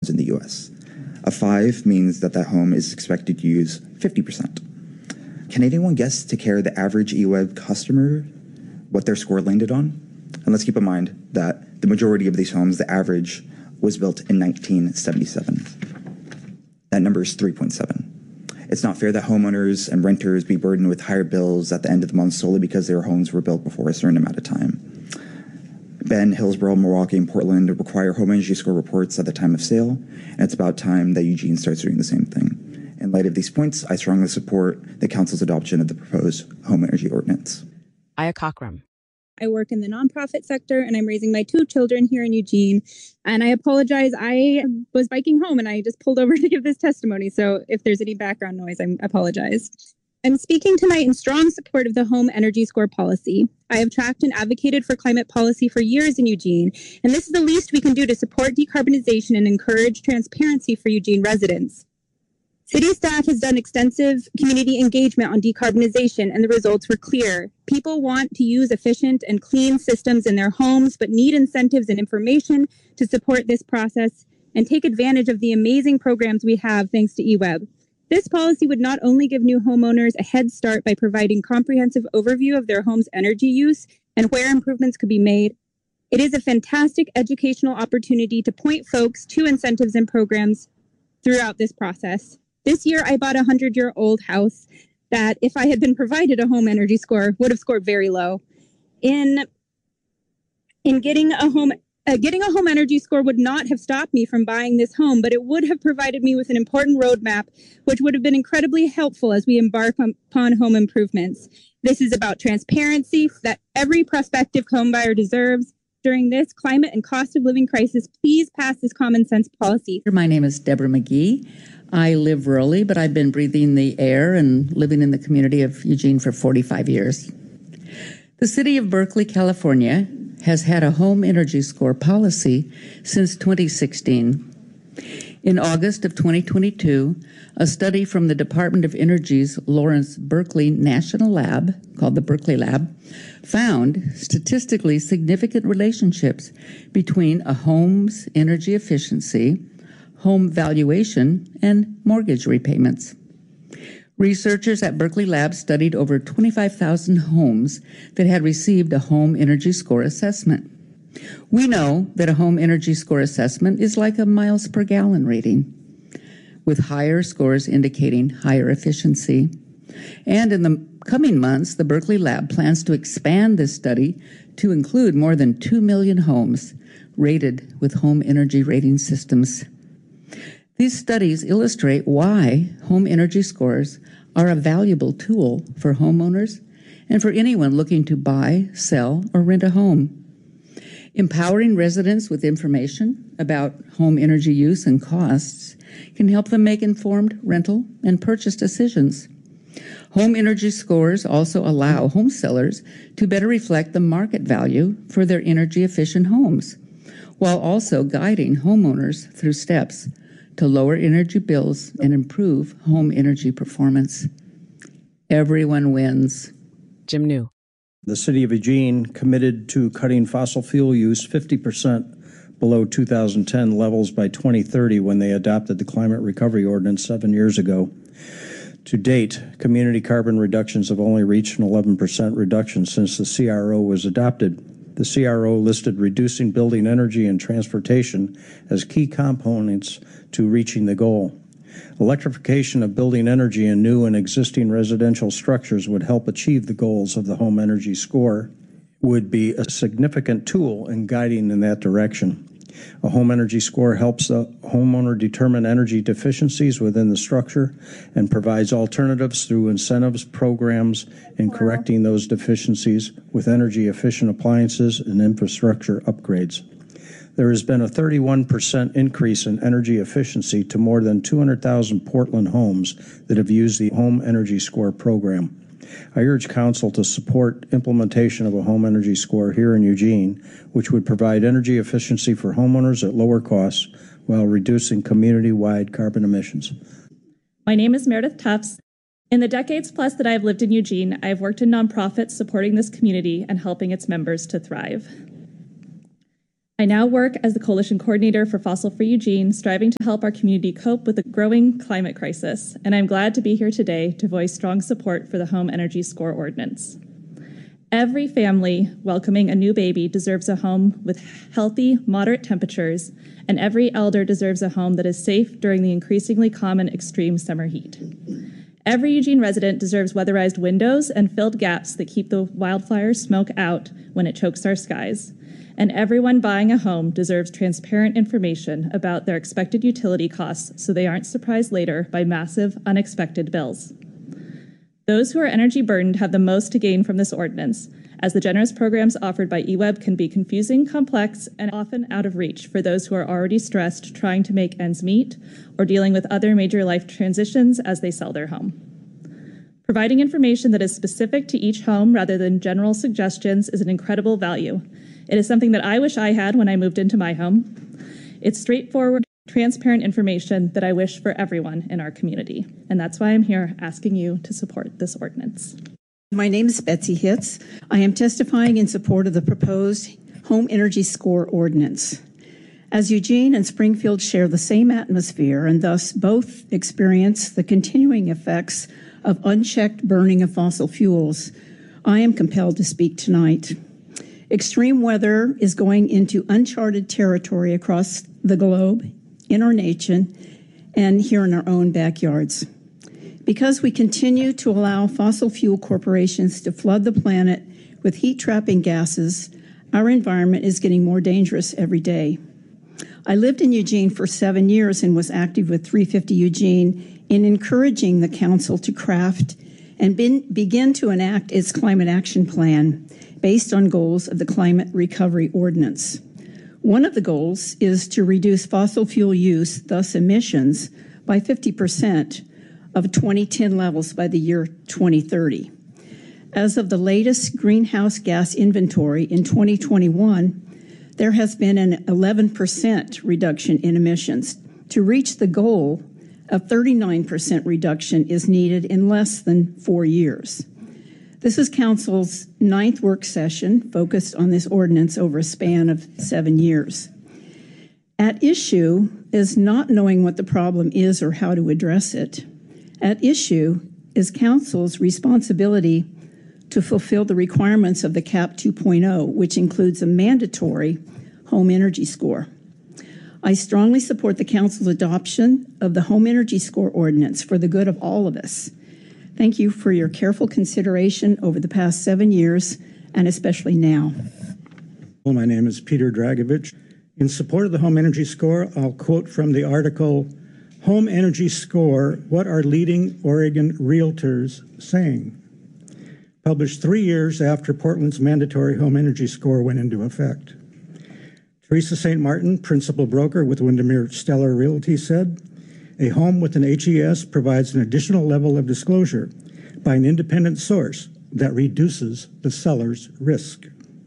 homes in the U.S. A 5 means that home is expected to use 50%. Can anyone guess to care the average eWeb customer what their score landed on? And let's keep in mind that the majority of these homes, the average, was built in 1977. That number is 3.7. It's not fair that homeowners and renters be burdened with higher bills at the end of the month solely because their homes were built before a certain amount of time. Bend, Hillsborough, Milwaukee, and Portland require home energy score reports at the time of sale, and it's about time that Eugene starts doing the same thing. In light of these points, I strongly support the Council's adoption of the proposed home energy ordinance. Aya Cockram. I work in the nonprofit sector, and I'm raising my 2 children here in Eugene. And I apologize. I was biking home, and I just pulled over to give this testimony. So if there's any background noise, I apologize. I'm speaking tonight in strong support of the home energy score policy. I have tracked and advocated for climate policy for years in Eugene, and this is the least we can do to support decarbonization and encourage transparency for Eugene residents. City staff has done extensive community engagement on decarbonization, and the results were clear. People want to use efficient and clean systems in their homes, but need incentives and information to support this process and take advantage of the amazing programs we have thanks to eWeb. This policy would not only give new homeowners a head start by providing comprehensive overview of their home's energy use and where improvements could be made, it is a fantastic educational opportunity to point folks to incentives and programs throughout this process. This year, I bought a 100-year-old house that, if I had been provided a home energy score, would have scored very low. In getting a home energy score would not have stopped me from buying this home, but it would have provided me with an important roadmap, which would have been incredibly helpful as we embark upon home improvements. This is about transparency that every prospective homebuyer deserves. During this climate and cost of living crisis, please pass this common sense policy. My name is Deborah McGee. I live rurally, but I've been breathing the air and living in the community of Eugene for 45 years. The city of Berkeley, California, has had a home energy score policy since 2016. In August of 2022, a study from the Department of Energy's Lawrence Berkeley National Lab, called the Berkeley Lab, found statistically significant relationships between a home's energy efficiency, home valuation, and mortgage repayments. Researchers at Berkeley Lab studied over 25,000 homes that had received a home energy score assessment. We know that a home energy score assessment is like a miles per gallon rating, with higher scores indicating higher efficiency. And in the coming months, the Berkeley Lab plans to expand this study to include more than 2 million homes rated with home energy rating systems. These studies illustrate why home energy scores are a valuable tool for homeowners and for anyone looking to buy, sell, or rent a home. Empowering residents with information about home energy use and costs can help them make informed rental and purchase decisions. Home energy scores also allow home sellers to better reflect the market value for their energy-efficient homes, while also guiding homeowners through steps to lower energy bills and improve home energy performance. Everyone wins. Jim New. The City of Eugene committed to cutting fossil fuel use 50% below 2010 levels by 2030 when they adopted the Climate Recovery Ordinance 7 years ago. To date, community carbon reductions have only reached an 11% reduction since the CRO was adopted. The CRO listed reducing building energy and transportation as key components to reaching the goal. Electrification of building energy in new and existing residential structures would help achieve the goals of the home energy score, would be a significant tool in guiding in that direction. A home energy score helps the homeowner determine energy deficiencies within the structure and provides alternatives through incentives, programs, in correcting those deficiencies with energy-efficient appliances and infrastructure upgrades. There has been a 31% increase in energy efficiency to more than 200,000 Portland homes that have used the Home Energy Score program. I urge Council to support implementation of a home energy score here in Eugene, which would provide energy efficiency for homeowners at lower costs while reducing community-wide carbon emissions. My name is Meredith Tufts. In the decades plus that I have lived in Eugene, I have worked in nonprofits supporting this community and helping its members to thrive. I now work as the coalition coordinator for Fossil Free Eugene, striving to help our community cope with the growing climate crisis, and I'm glad to be here today to voice strong support for the Home Energy Score Ordinance. Every family welcoming a new baby deserves a home with healthy, moderate temperatures, and every elder deserves a home that is safe during the increasingly common extreme summer heat. Every Eugene resident deserves weatherized windows and filled gaps that keep the wildfire smoke out when it chokes our skies. And everyone buying a home deserves transparent information about their expected utility costs so they aren't surprised later by massive, unexpected bills. Those who are energy burdened have the most to gain from this ordinance, as the generous programs offered by eWeb can be confusing, complex, and often out of reach for those who are already stressed trying to make ends meet or dealing with other major life transitions as they sell their home. Providing information that is specific to each home rather than general suggestions is an incredible value. It is something that I wish I had when I moved into my home. It's straightforward, transparent information that I wish for everyone in our community. And that's why I'm here asking you to support this ordinance. My name is Betsy Hitz. I am testifying in support of the proposed Home Energy Score Ordinance. As Eugene and Springfield share the same atmosphere and thus both experience the continuing effects of unchecked burning of fossil fuels, I am compelled to speak tonight. Extreme weather is going into uncharted territory across the globe, in our nation, and here in our own backyards. Because we continue to allow fossil fuel corporations to flood the planet with heat-trapping gases, our environment is getting more dangerous every day. I lived in Eugene for 7 years and was active with 350 Eugene in encouraging the council to craft and begin to enact its climate action plan based on goals of the Climate Recovery Ordinance. One of the goals is to reduce fossil fuel use, thus emissions, by 50% of 2010 levels by the year 2030. As of the latest greenhouse gas inventory in 2021, there has been an 11% reduction in emissions. To reach the goal, a 39% reduction is needed in less than 4 years. This is Council's 9th work session focused on this ordinance over a span of 7 years. At issue is not knowing what the problem is or how to address it. At issue is Council's responsibility to fulfill the requirements of the CAP 2.0, which includes a mandatory home energy score. I strongly support the Council's adoption of the Home Energy Score Ordinance for the good of all of us. Thank you for your careful consideration over the past 7 years, and especially now. Well, my name is Peter Dragovich. In support of the Home Energy Score, I'll quote from the article, Home Energy Score, What Are Leading Oregon Realtors Saying? Published 3 years after Portland's mandatory home energy score went into effect. Teresa St. Martin, principal broker with Windermere Stellar Realty, said, a home with an HES provides an additional level of disclosure by an independent source that reduces the seller's risk.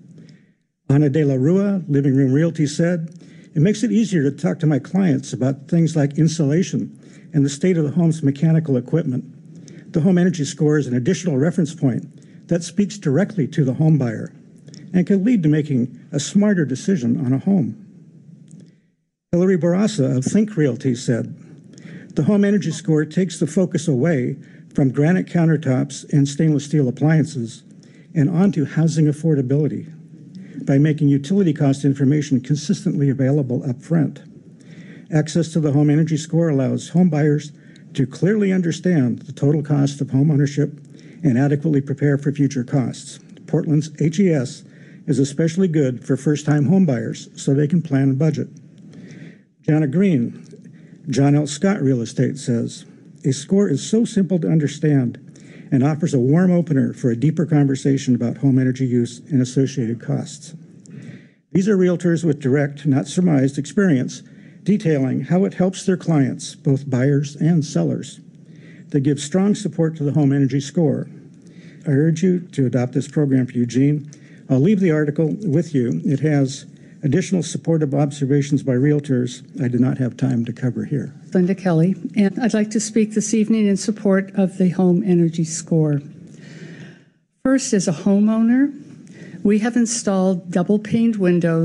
Ana de la Rua, Living Room Realty, said, it makes it easier to talk to my clients about things like insulation and the state of the home's mechanical equipment. The Home Energy Score is an additional reference point that speaks directly to the home buyer and can lead to making a smarter decision on a home. Hillary Barassa of Think Realty said, the Home Energy Score takes the focus away from granite countertops and stainless steel appliances and onto housing affordability by making utility cost information consistently available up front. Access to the Home Energy Score allows home buyers to clearly understand the total cost of home ownership and adequately prepare for future costs. Portland's HES is especially good for first-time home buyers so they can plan and budget. Jana Green, John L. Scott Real Estate says, a score is so simple to understand and offers a warm opener for a deeper conversation about home energy use and associated costs. These are realtors with direct, not surmised experience detailing how it helps their clients, both buyers and sellers. They give strong support to the Home Energy Score. I urge you to adopt this program for Eugene. I'll leave the article with you. It has additional supportive observations by realtors I did not have time to cover here. Linda Kelly, and I'd like to speak this evening in support of the Home Energy Score. First, as a homeowner, we have installed double-paned windows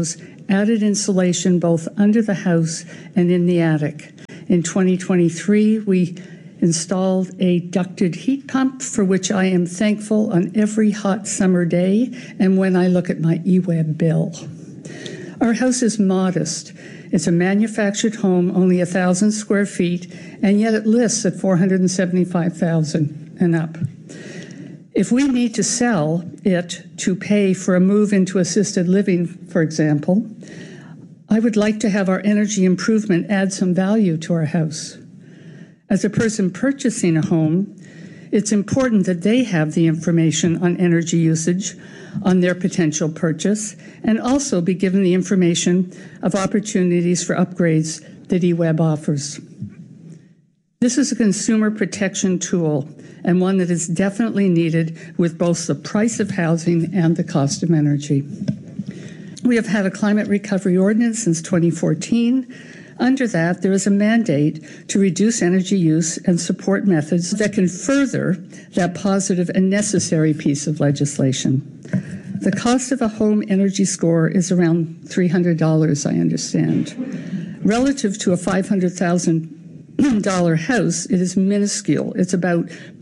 added insulation both under the house and in the attic. In 2023, we installed a ducted heat pump, for which I am thankful on every hot summer day and when I look at my eWeb bill. Our house is modest. It's a manufactured home, only 1,000 square feet, and yet it lists at $475,000 and up. If we need to sell it to pay for a move into assisted living, for example, I would like to have our energy improvement add some value to our house. As a person purchasing a home, it's important that they have the information on energy usage on their potential purchase and also be given the information of opportunities for upgrades that eWeb offers. This is a consumer protection tool and one that is definitely needed with both the price of housing and the cost of energy. We have had a climate recovery ordinance since 2014. Under that, there is a mandate to reduce energy use and support methods that can further that positive and necessary piece of legislation. The cost of a home energy score is around $300, I understand. Relative to a $500,000 house, it is minuscule. It's about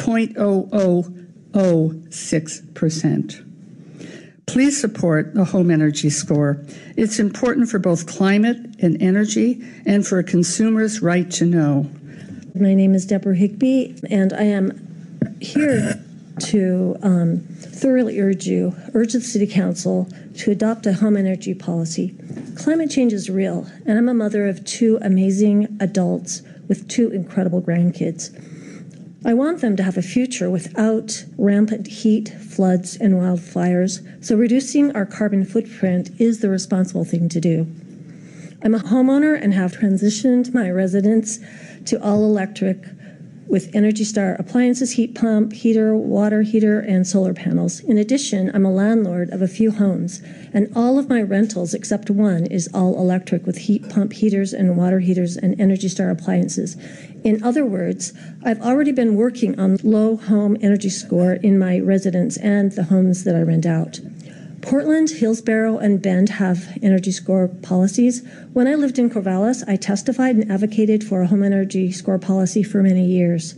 0.0006%. Please support the home energy score. It's important for both climate and energy and for a consumer's right to know. My name is Deborah Higbee, and I am here to thoroughly urge the City Council to adopt a home energy policy. Climate change is real, and I'm a mother of 2 amazing adults with 2 incredible grandkids. I want them to have a future without rampant heat, floods, and wildfires, so reducing our carbon footprint is the responsible thing to do. I'm a homeowner and have transitioned my residence to all electric with Energy Star appliances, heat pump, heater, water heater, and solar panels. In addition, I'm a landlord of a few homes, and all of my rentals except one is all electric with heat pump heaters and water heaters and Energy Star appliances. In other words, I've already been working on low home energy score in my residence and the homes that I rent out. Portland, Hillsborough, and Bend have energy score policies. When I lived in Corvallis, I testified and advocated for a home energy score policy for many years.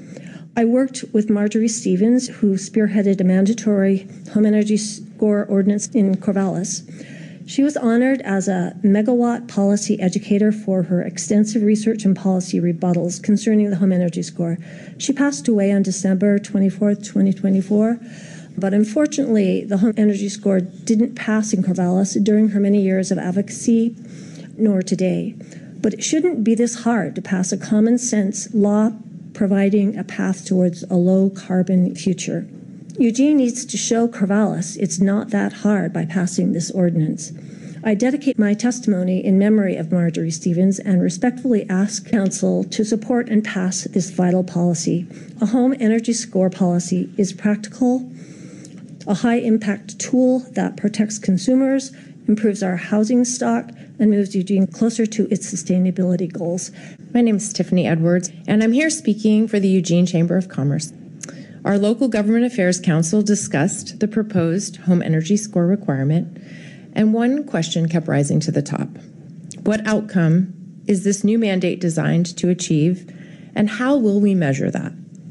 I worked with Marjorie Stevens, who spearheaded a mandatory home energy score ordinance in Corvallis. She was honored as a megawatt policy educator for her extensive research and policy rebuttals concerning the home energy score. She passed away on December 24th, 2024. But unfortunately, the home energy score didn't pass in Corvallis during her many years of advocacy, nor today. But it shouldn't be this hard to pass a common sense law providing a path towards a low carbon future. Eugene needs to show Corvallis it's not that hard by passing this ordinance. I dedicate my testimony in memory of Marjorie Stevens and respectfully ask Council to support and pass this vital policy. A home energy score policy is practical, a high-impact tool that protects consumers, improves our housing stock, and moves Eugene closer to its sustainability goals. My name is Tiffany Edwards, and I'm here speaking for the Eugene Chamber of Commerce. Our local Government Affairs Council discussed the proposed home energy score requirement, and one question kept rising to the top. What outcome is this new mandate designed to achieve, and how will we measure that?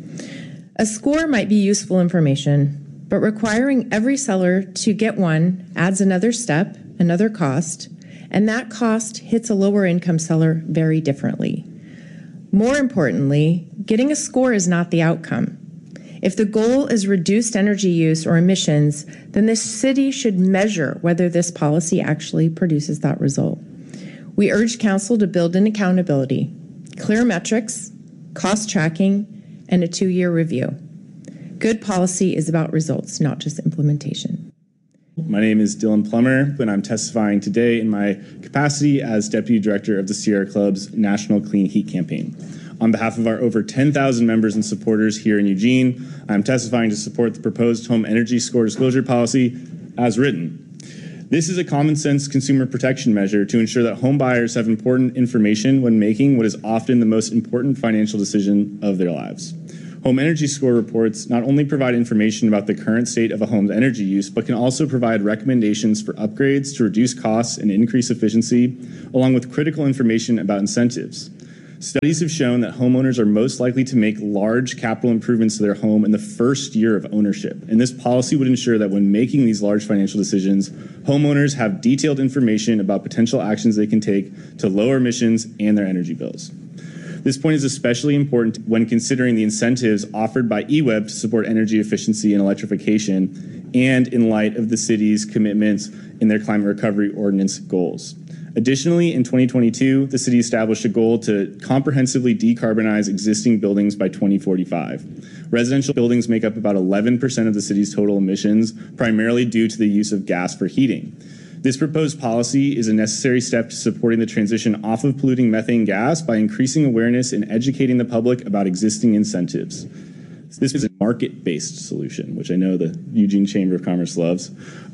A score might be useful information, but requiring every seller to get one adds another step, another cost, and that cost hits a lower income seller very differently. More importantly, getting a score is not the outcome. If the goal is reduced energy use or emissions, then the city should measure whether this policy actually produces that result. We urge Council to build in accountability, clear metrics, cost tracking, and a 2-year review. Good policy is about results, not just implementation. My name is Dylan Plummer, and I'm testifying today in my capacity as Deputy Director of the Sierra Club's National Clean Heat Campaign. On behalf of our over 10,000 members and supporters here in Eugene, I'm testifying to support the proposed home energy score disclosure policy as written. This is a common sense consumer protection measure to ensure that home buyers have important information when making what is often the most important financial decision of their lives. Home Energy Score reports not only provide information about the current state of a home's energy use, but can also provide recommendations for upgrades to reduce costs and increase efficiency, along with critical information about incentives. Studies have shown that homeowners are most likely to make large capital improvements to their home in the first year of ownership. And this policy would ensure that when making these large financial decisions, homeowners have detailed information about potential actions they can take to lower emissions and their energy bills. This point is especially important when considering the incentives offered by EWEB to support energy efficiency and electrification, and in light of the city's commitments in their climate recovery ordinance goals. Additionally, in 2022, the city established a goal to comprehensively decarbonize existing buildings by 2045. Residential buildings make up about 11% of the city's total emissions, primarily due to the use of gas for heating. This proposed policy is a necessary step to supporting the transition off of polluting methane gas by increasing awareness and educating the public about existing incentives. This is a market-based solution, which I know the Eugene Chamber of Commerce loves.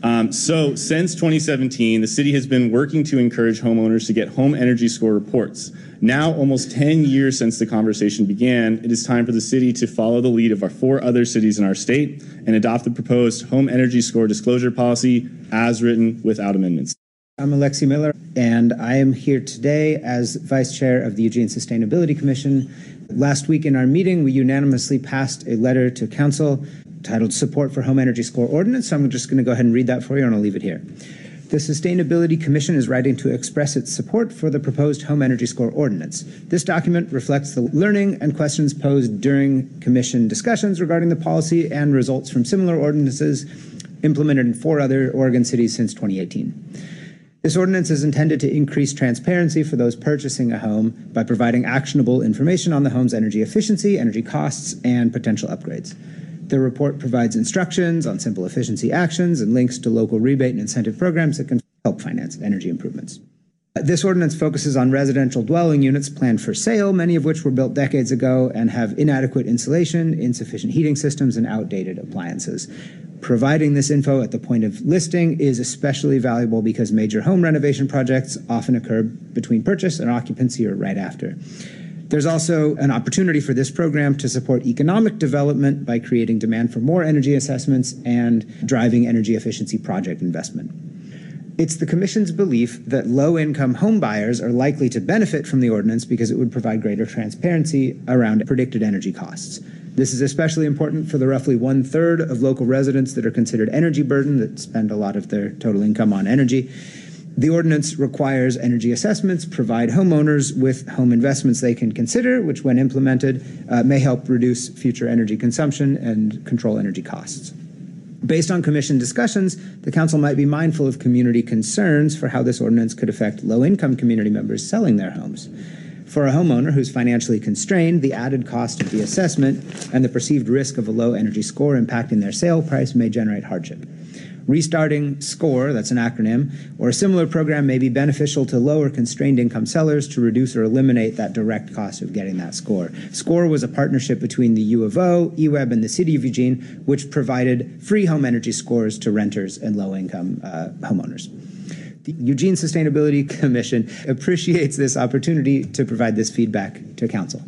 So since 2017, the city has been working to encourage homeowners to get home energy score reports. Now, almost 10 years since the conversation began, it is time for the city to follow the lead of our 4 other cities in our state and adopt the proposed home energy score disclosure policy as written without amendments. I'm Alexi Miller, and I am here today as Vice Chair of the Eugene Sustainability Commission. Last week in our meeting, we unanimously passed a letter to Council titled Support for Home Energy Score Ordinance, so I'm just going to go ahead and read that for you, and I'll leave it here. The Sustainability Commission is writing to express its support for the proposed Home Energy Score Ordinance. This document reflects the learning and questions posed during Commission discussions regarding the policy and results from similar ordinances implemented in 4 other Oregon cities since 2018. This ordinance is intended to increase transparency for those purchasing a home by providing actionable information on the home's energy efficiency, energy costs, and potential upgrades. The report provides instructions on simple efficiency actions and links to local rebate and incentive programs that can help finance energy improvements. This ordinance focuses on residential dwelling units planned for sale, many of which were built decades ago and have inadequate insulation, insufficient heating systems, and outdated appliances. Providing this info at the point of listing is especially valuable because major home renovation projects often occur between purchase and occupancy or right after. There's also an opportunity for this program to support economic development by creating demand for more energy assessments and driving energy efficiency project investment. It's the Commission's belief that low-income home buyers are likely to benefit from the ordinance because it would provide greater transparency around predicted energy costs. This is especially important for the roughly 1/3 of local residents that are considered energy burden, that spend a lot of their total income on energy. The ordinance requires energy assessments, provide homeowners with home investments they can consider, which when implemented may help reduce future energy consumption and control energy costs. Based on Commission discussions, the Council might be mindful of community concerns for how this ordinance could affect low-income community members selling their homes. For a homeowner who's financially constrained, the added cost of the assessment and the perceived risk of a low energy score impacting their sale price may generate hardship. Restarting SCORE, that's an acronym, or a similar program may be beneficial to lower constrained income sellers to reduce or eliminate that direct cost of getting that score. SCORE was a partnership between the U of O, EWEB, and the City of Eugene, which provided free home energy scores to renters and low-income homeowners. The Eugene Sustainability Commission appreciates this opportunity to provide this feedback to Council.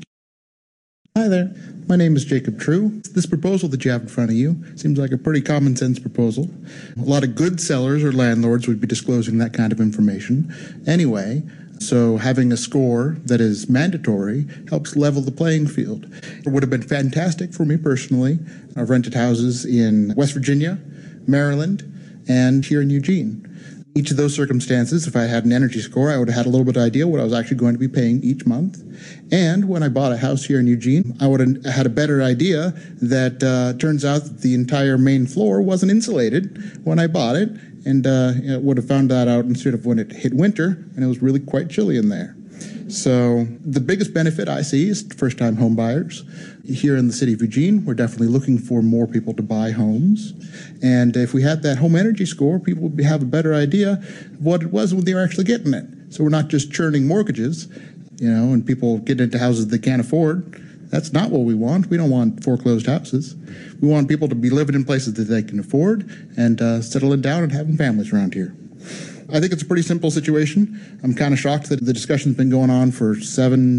Hi there, my name is Jacob True. This proposal that you have in front of you seems like a pretty common sense proposal. A lot of good sellers or landlords would be disclosing that kind of information anyway, so having a score that is mandatory helps level the playing field. It would have been fantastic for me personally. I've rented houses in West Virginia, Maryland, and here in Eugene. Each of those circumstances, if I had an energy score, I would have had a little bit of idea what I was actually going to be paying each month. And when I bought a house here in Eugene, I would have had a better idea that turns out that the entire main floor wasn't insulated when I bought it, and would have found that out instead of when it hit winter, and it was really quite chilly in there. So the biggest benefit I see is first-time home buyers. Here in the city of Eugene, we're definitely looking for more people to buy homes. And if we had that home energy score, people would have a better idea of what it was when they were actually getting it. So we're not just churning mortgages, and people get into houses they can't afford. That's not what we want. We don't want foreclosed houses. We want people to be living in places that they can afford and settling down and having families around here. I think it's a pretty simple situation. I'm kind of shocked that the discussion's been going on for 7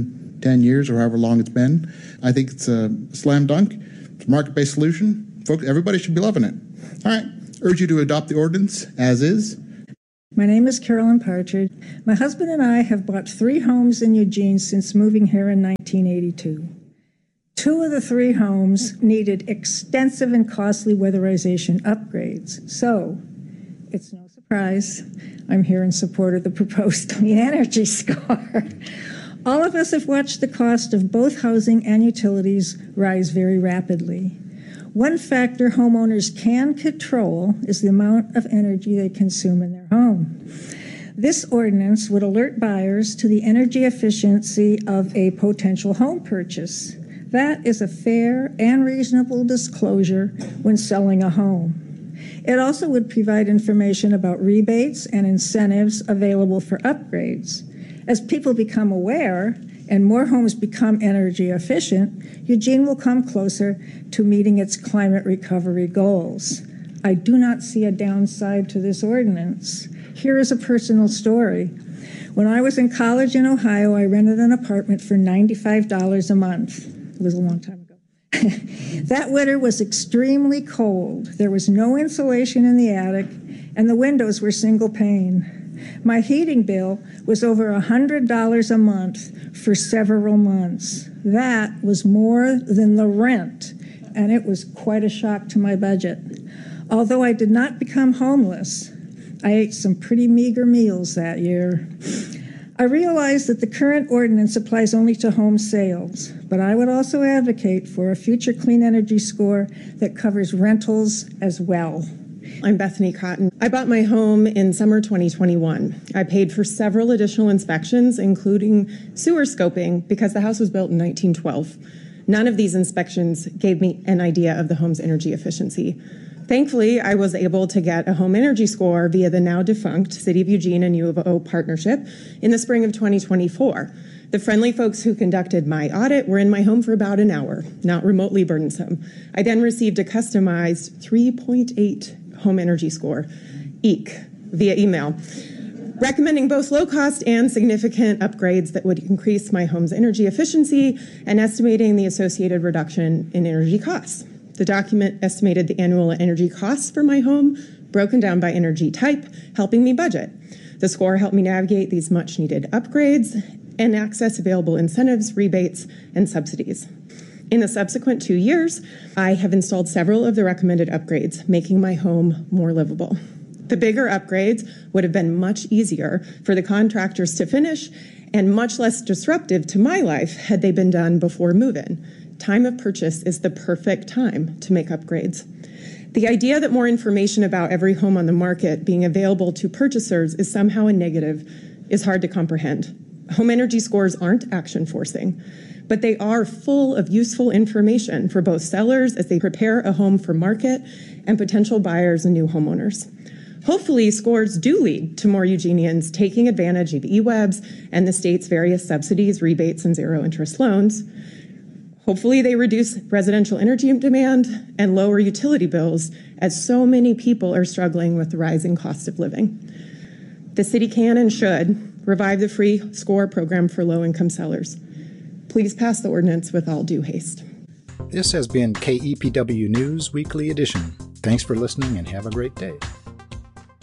10 years or however long it's been. I think it's a slam dunk. It's a market-based solution. Folks, everybody should be loving it. All right. Urge you to adopt the ordinance as is. My name is Carolyn Partridge. My husband and I have bought 3 homes in Eugene since moving here in 1982. 2 of the 3 homes needed extensive and costly weatherization upgrades. So, it's no surprise I'm here in support of the proposed clean energy score. All of us have watched the cost of both housing and utilities rise very rapidly. One factor homeowners can control is the amount of energy they consume in their home. This ordinance would alert buyers to the energy efficiency of a potential home purchase. That is a fair and reasonable disclosure when selling a home. It also would provide information about rebates and incentives available for upgrades. As people become aware and more homes become energy efficient, Eugene will come closer to meeting its climate recovery goals. I do not see a downside to this ordinance. Here is a personal story. When I was in college in Ohio, I rented an apartment for $95 a month. It was a long time ago. That winter was extremely cold. There was no insulation in the attic, and the windows were single pane. My heating bill was over $100 a month for several months. That was more than the rent, and it was quite a shock to my budget. Although I did not become homeless, I ate some pretty meager meals that year. I realize that the current ordinance applies only to home sales, but I would also advocate for a future clean energy score that covers rentals as well. I'm Bethany Cotton. I bought my home in summer 2021. I paid for several additional inspections, including sewer scoping, because the house was built in 1912. None of these inspections gave me an idea of the home's energy efficiency. Thankfully, I was able to get a home energy score via the now defunct City of Eugene and U of O partnership in the spring of 2024. The friendly folks who conducted my audit were in my home for about an hour, not remotely burdensome. I then received a customized 3.8 home energy score, EEC, via email, recommending both low-cost and significant upgrades that would increase my home's energy efficiency and estimating the associated reduction in energy costs. The document estimated the annual energy costs for my home, broken down by energy type, helping me budget. The score helped me navigate these much-needed upgrades and access available incentives, rebates, and subsidies. In the subsequent 2 years, I have installed several of the recommended upgrades, making my home more livable. The bigger upgrades would have been much easier for the contractors to finish and much less disruptive to my life had they been done before move-in. Time of purchase is the perfect time to make upgrades. The idea that more information about every home on the market being available to purchasers is somehow a negative is hard to comprehend. Home energy scores aren't action forcing, but they are full of useful information for both sellers as they prepare a home for market and potential buyers and new homeowners. Hopefully, scores do lead to more Eugenians taking advantage of eWebs and the state's various subsidies, rebates, and zero-interest loans. Hopefully, they reduce residential energy demand and lower utility bills, as so many people are struggling with the rising cost of living. The city can and should revive the free score program for low-income sellers. Please pass the ordinance with all due haste. This has been KEPW News Weekly Edition. Thanks for listening and have a great day.